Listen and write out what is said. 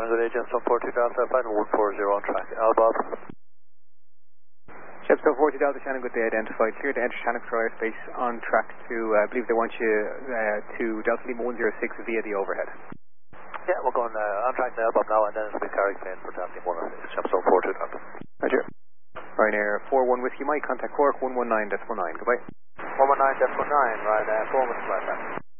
Shannon, good day, Gemstone 42 Delta, final 140 on track, Albob. Gemstone 42 Delta, Shannon, good day, identified, clear to enter Shannon Control airspace on track to, I believe they want you to Delta Lima 106 via the overhead. Yeah, we're going on track to Albob now, and then it'll be carrying plane for Delta Lima 106, Gemstone 42 Delta. Roger. Ryanair 41 Whiskey Mike, contact Cork 119.9, goodbye. 119.9, right, 4 minutes left.